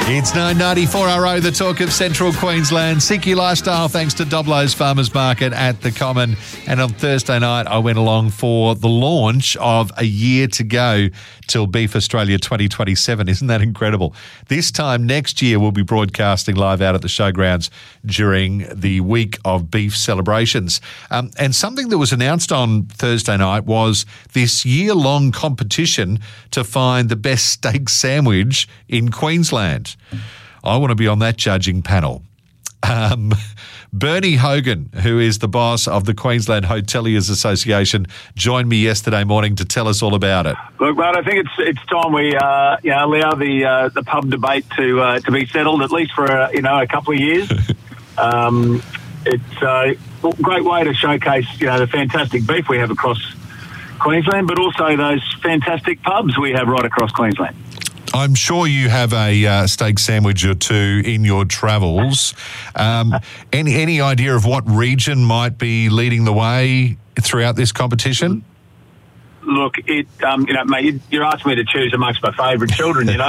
It's 9:94 the talk of Central Queensland. Seeky Lifestyle, thanks to Doblo's Farmers Market at the Common. And on Thursday night, I went along for the launch of A Year to Go till Beef Australia 2027. Isn't that incredible? This time next year, we'll be broadcasting live out at the showgrounds during the week of beef celebrations. And something that was announced on Thursday night was this year-long competition to find the best steak sandwich in Queensland. I want to be on that judging panel. Bernie Hogan, who is the boss of the Queensland Hoteliers Association, joined me yesterday morning to tell us all about it. Look, mate, I think it's time we allow the pub debate to be settled, at least for a couple of years. It's a great way to showcase the fantastic beef we have across Queensland, but also those fantastic pubs we have right across Queensland. I'm sure you have a steak sandwich or two in your travels. Any idea of what region might be leading the way throughout this competition? Look, mate, you're asking me to choose amongst my favourite children. The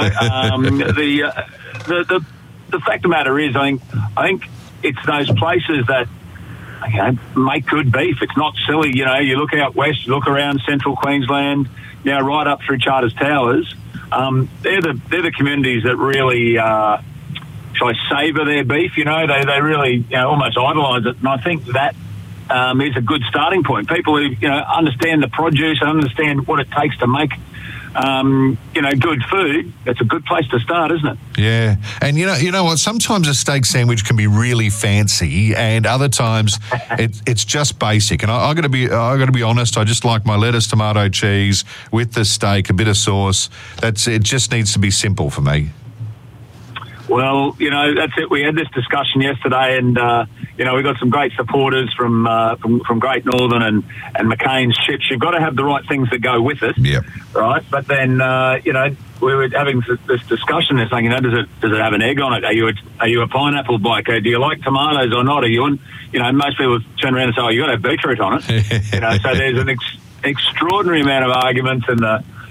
fact of the matter is, I think it's those places that make good beef. It's not silly. You look out west, you look around central Queensland, right up through Charters Towers. They're the communities that really, shall I savour their beef? They really almost idolise it, and I think that is a good starting point. People who understand the produce, understand what it takes to make good food. That's a good place to start, isn't it? Yeah, and you know what? Sometimes a steak sandwich can be really fancy, and other times it's just basic. And I got to be honest. I just like my lettuce, tomato, cheese with the steak, a bit of sauce. It just needs to be simple for me. Well, that's it. We had this discussion yesterday, and we got some great supporters from Great Northern and McCain's Chips. You've got to have the right things that go with it, right? But then, we were having this discussion and saying, does it have an egg on it? Are you a pineapple biker? Do you like tomatoes or not? Are you? Most people turn around and say, you got to have beetroot on it. So there's an extraordinary amount of arguments and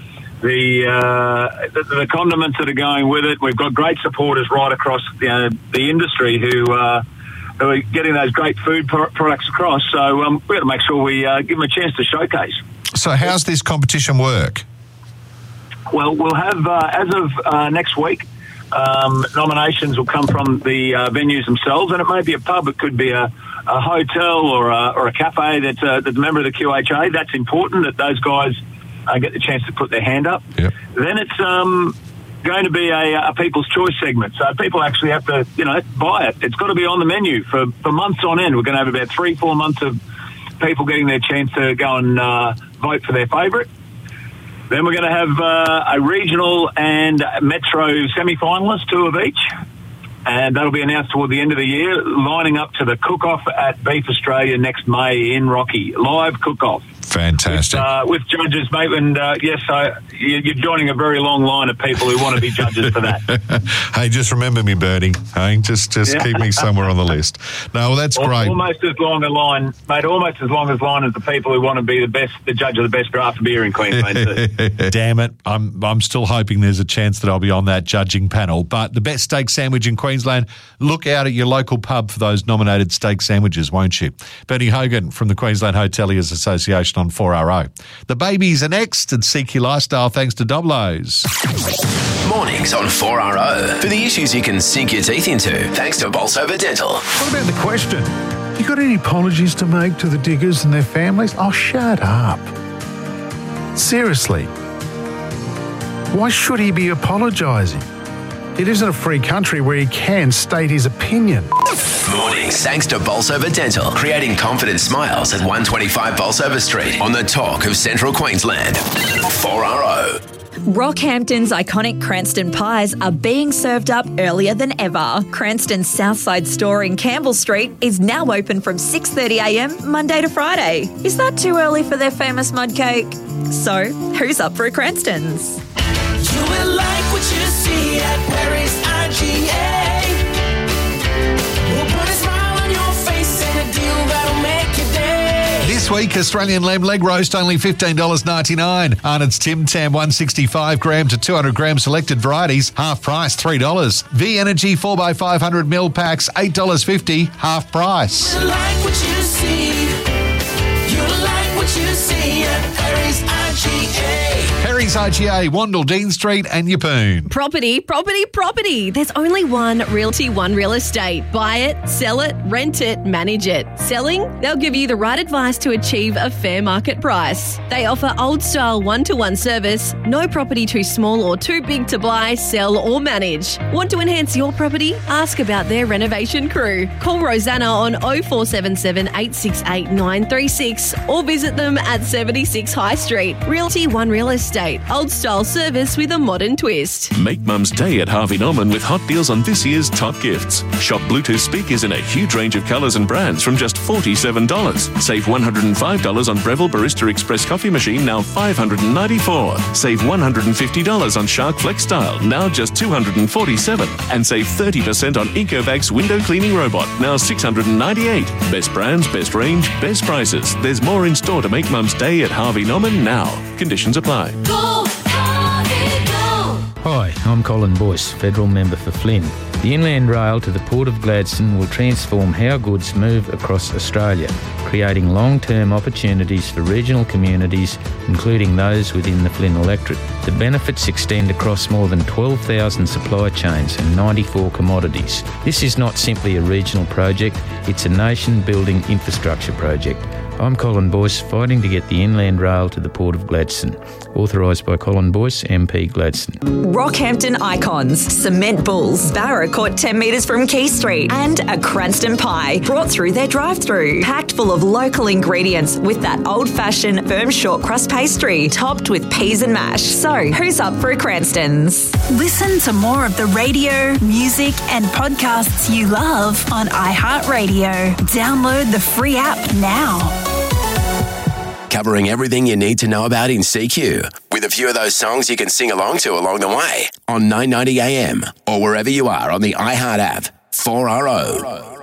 the condiments that are going with it. We've got great supporters right across the industry who are getting those great food products across. So we've got to make sure we give them a chance to showcase. So how's this competition work? Well, we'll have, as of next week, nominations will come from the venues themselves, and it may be a pub, it could be a hotel or a cafe that's a member of the QHA. That's important that those guys get the chance to put their hand up. Yep. Then it's going to be a People's Choice segment. So people actually have to, buy it. It's got to be on the menu for months on end. We're going to have about 3-4 months of people getting their chance to go and vote for their favourite. Then we're going to have a regional and metro semi-finalist, 2 of each. And that'll be announced toward the end of the year, lining up to the cook-off at Beef Australia next May in Rocky. Live cook-off. Fantastic. With judges, mate, and yes, you're joining a very long line of people who want to be judges for that. Hey, just remember me, Bernie. Hey, just keep me somewhere on the list. No, well, that's great. Almost as long a line, mate. Almost as long as line as the people who want to be the judge of the best draft beer in Queensland. Damn it! I'm still hoping there's a chance that I'll be on that judging panel. But the best steak sandwich in Queensland. Look out at your local pub for those nominated steak sandwiches, won't you? Bernie Hogan from the Queensland Hoteliers Association on 4RO. The babies are next and Seeky Lifestyle thanks to Doblo's. Mornings on 4RO. For the issues you can sink your teeth into, thanks to Bolsover Dental. What about the question? You got any apologies to make to the diggers and their families? Oh, shut up. Seriously. Why should he be apologising? It isn't a free country where he can state his opinion. Mornings thanks to Bolsover Dental, creating confident smiles at 125 Bolsover Street on the talk of Central Queensland. 4RO. Rockhampton's iconic Cranston pies are being served up earlier than ever. Cranston's Southside store in Campbell Street is now open from 6:30am Monday to Friday. Is that too early for their famous mud cake? So, who's up for a Cranston's? You will like what you see at Paris IGA. We'll put a smile on your face and a deal that'll make your day. This week, Australian lamb leg roast only $15.99. Arnott's Tim Tam 165 gram to 200 gram selected varieties, half price $3. V Energy 4x500ml packs $8.50, half price. You like what you see. You like what you see at Perry's IGA. Perry's IGA, Wandle, Dean Street and Yeppoon. Property, property, property. There's only one Realty One Real Estate. Buy it, sell it, rent it, manage it. Selling? They'll give you the right advice to achieve a fair market price. They offer old-style one-to-one service, no property too small or too big to buy, sell or manage. Want to enhance your property? Ask about their renovation crew. Call Rosanna on 0477 868 936 or visit them at 76 High Street. Realty One Real Estate. Old-style service with a modern twist. Make Mum's Day at Harvey Norman with hot deals on this year's top gifts. Shop Bluetooth speakers in a huge range of colours and brands from just $47. Save $105 on Breville Barista Express coffee machine, now $594. Save $150 on Shark Flex Style, now just $247. And save 30% on Ecovacs window cleaning robot, now $698. Best brands, best range, best prices. There's more in store to make Mum's Day at Harvey Norman now. Conditions apply. Go, Harvey, go. Hi, I'm Colin Boyce, Federal Member for Flynn. The Inland Rail to the Port of Gladstone will transform how goods move across Australia, creating long-term opportunities for regional communities, including those within the Flynn electorate. The benefits extend across more than 12,000 supply chains and 94 commodities. This is not simply a regional project, it's a nation-building infrastructure project. I'm Colin Boyce, fighting to get the Inland Rail to the Port of Gladstone. Authorised by Colin Boyce, MP Gladstone. Rockhampton Icons, Cement Bulls, Barracourt 10 metres from Key Street, and a Cranston Pie brought through their drive-through. Packed full of local ingredients with that old-fashioned firm short crust pastry topped with peas and mash. So, who's up for a Cranston's? Listen to more of the radio, music and podcasts you love on iHeartRadio. Download the free app now. Covering everything you need to know about in CQ, with a few of those songs you can sing along to along the way on 990 AM or wherever you are on the iHeart app. 4RO.